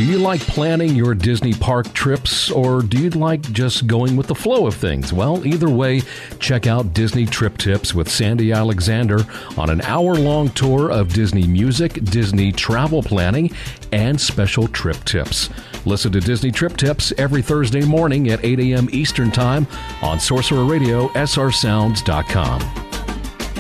Do you like planning your Disney park trips, or do you like just going with the flow of things? Well, either way, check out Disney Trip Tips with Sandy Alexander on an hour-long tour of Disney music, Disney travel planning, and special trip tips. Listen to Disney Trip Tips every Thursday morning at 8 a.m. Eastern Time on Sorcerer Radio, srsounds.com.